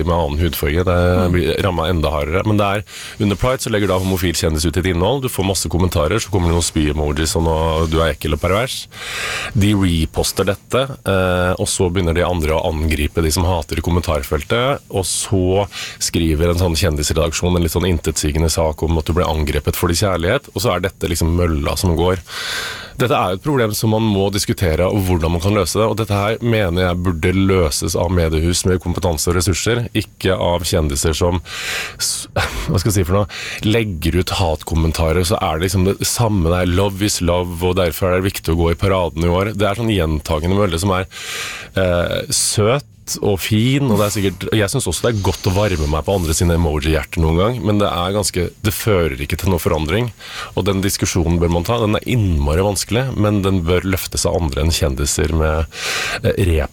med annen hudfarge, det blir rammet enda hardere, men det under Pride så legger da homofil kjendis ut et innhold, du får masse kommentarer, så kommer det noen spy-emojis og noe, du ekkel og pervers. De reposter dette, og så begynner de andre å angripe de som hater i kommentarfeltet, og så skriver en sånn kjendisredaksjon en litt sånn intetsigende sak om at du ble angrepet for din kjærlighet, og så dette liksom mølla som går. Dette jo et problem som man må diskutere, og hvordan man kan løse det, og dette her mener jeg burde løses av mediehus med kompetanse og ressurser, ikke av kjendiser som, hva skal jeg si for noe, legger ut hatkommentarer, så det liksom det samme der, love is love, og derfor det viktig å gå i paraden i år. Det sånn gjentagende mølle som søt, og fin, og det sikkert, jeg synes også det godt å varme meg på andre sine emoji-hjerter noen gang, men det fører ikke til noe forandring, og den diskusjonen bør man ta, den innmari vanskelig, men den bør løftes av andre enn kjendiser med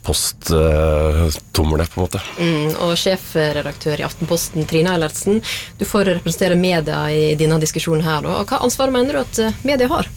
repost-tommerne på en måte. Og sjefredaktør i Aftenposten, Trine Eilertsen, du får representere media i denne diskusjonen her, og hva ansvar mener du at media har?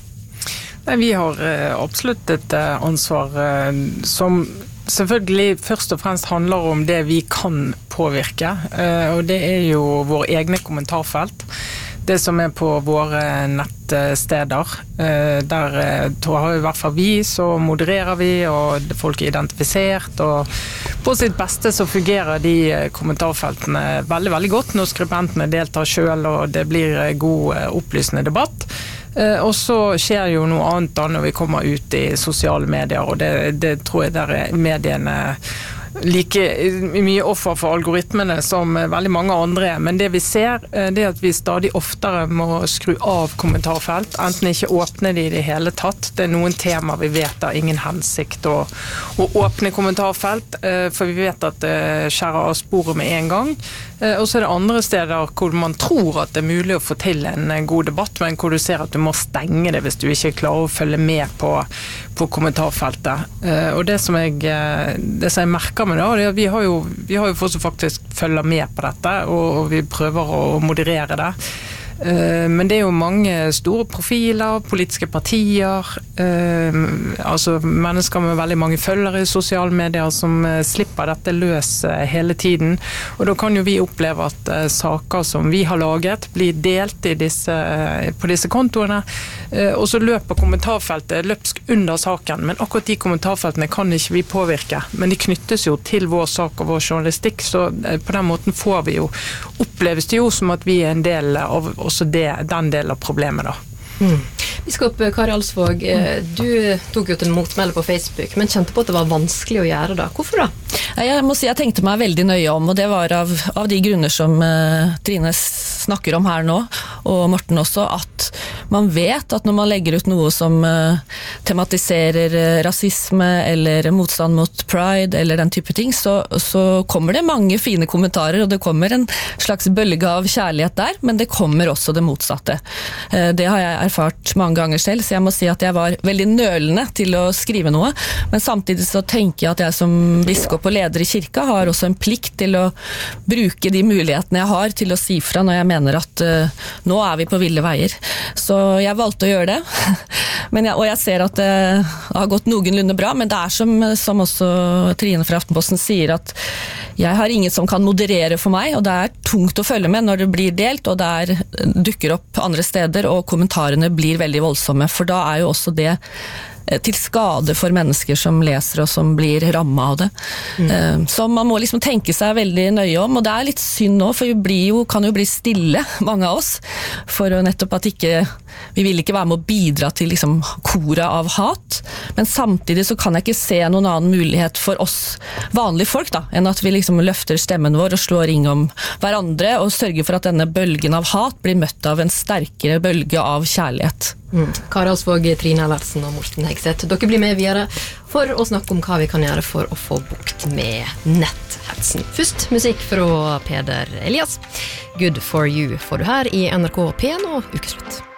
Vi har absolutt et ansvar som selvfølgelig først og fremst handler om det vi kan påvirke, og det jo våre egne kommentarfelt. Det som på våre nettsteder, der har i hvert fall vi, så modererer vi, og folk identifisert, og på sitt beste så fungerer de kommentarfeltene veldig, veldig godt når skribentene deltar selv, og det blir god opplysende debatt. Og så skjer jo noe annet da når vi kommer ut i sosiale medier, og det tror jeg der mediene like mye offer for algoritmene som veldig mange andre men det vi ser, det at vi stadig oftere må skru av kommentarfelt, enten ikke åpne de i det hele tatt. Det noen tema vi vet ingen hensikt å åpne kommentarfelt, for vi vet at det skjærer av sporet med en gang. Og så det andre steder hvor man tror at det mulig å få til en god debatt, men hvor du ser at du må stenge det hvis du ikke klarer å følge med på kommentarfeltet. Og det som jeg merker med det, vi har jo folk som faktisk følger med på dette, og vi prøver å moderere det. Men det jo mange store profiler, politiske partier, altså mennesker med veldig mange følgere i sosiale medier som slipper dette løs hele tiden. Og da kan jo vi oppleve at saker som vi har laget blir delt på disse kontoene, og så løper kommentarfeltet løpsk under saken, men akkurat de kommentarfeltene kan ikke vi påvirke, men de knyttes jo til vår sak og vår journalistikk, så på den måten oppleves det jo som at vi en del av også den delen av problemet da. Biskop Kari Alsvåg, du tok jo til motmelde på Facebook, men kjente på at det var vanskelig å gjøre det. Hvorfor da? Jeg må si jeg tenkte meg veldig nøye om, og det var av de grunner som Trine snakker om her nå, og Morten også, at man vet at når man legger ut noe som tematiserer rasisme eller motstand mot pride eller den type ting, så kommer det mange fine kommentarer, og det kommer en slags bølge av kjærlighet der, men det kommer også det motsatte. Det har jeg erfart mange ganger selv, så jeg må si at jeg var veldig nølende til å skrive noe, men samtidig så tenker jeg at jeg som biskop og leder i kirka har også en plikt til å bruke de mulighetene jeg har til å si fra når jeg mener at nå vi på ville veier. Så jeg valgte å gjøre det, og jeg ser at det har gått noenlunde bra, men det som også Trine fra Aftenposten sier, at jeg har ingen som kan moderere for meg, og det tungt å følge med når det blir delt, og det dukker opp andre steder, og kommentarene blir veldig voldsomme, for da jo også det til skade for mennesker som leser og som blir rammet av det. Så man må liksom tenke seg veldig nøye om, og det litt synd nå, for vi kan jo bli stille, mange av oss, for nettopp at vi vil ikke være med å bidra til liksom koret av hat, men samtidig så kan jeg ikke se noen annen mulighet for oss vanlige folk da, enn at vi liksom løfter stemmen vår og slår ring om hverandre, og sørger for at denne bølgen av hat blir møtt av en sterkere bølge av kjærlighet. Kari Alsvåg, Trine Eilertsen og Morten Hegseth, dere blir med videre for å snakke om hva vi kan gjøre for å få bukt med netthetsen. Først musikk fra Peder Elias. Good for you får du her i NRK P1 og Ukeslutt.